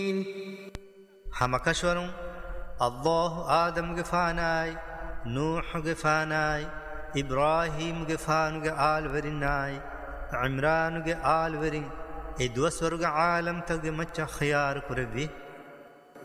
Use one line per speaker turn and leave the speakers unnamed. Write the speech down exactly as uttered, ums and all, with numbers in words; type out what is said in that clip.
همكشورم الله آدم گفاناي نوح گفاناي إبراهيم گفانو آل ورناي عمران آل ورن إدوسورغ عالم تگ مچ خيار كربي